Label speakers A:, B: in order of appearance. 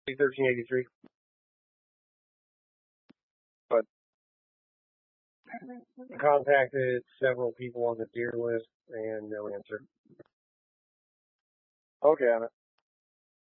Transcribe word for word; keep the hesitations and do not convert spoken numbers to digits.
A: thirteen eighty-three. But I contacted several people on the deer list and no answer.
B: Okay, on it.